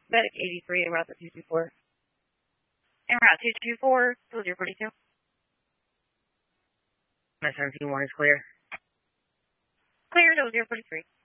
Medic 83 en route 224. En route 224, to 042. My 17-1 is clear. Clear to 043.